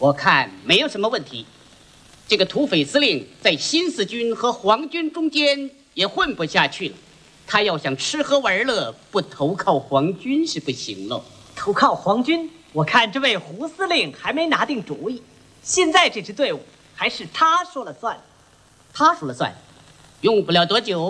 我看没有什么问题。这个土匪司令在新四军和皇军中间也混不下去了，他要想吃喝玩乐，不投靠皇军是不行喽。 投靠皇军，我看这位胡司令还没拿定主意。现在这支队伍还是他说了算。 他说了算，用不了多久，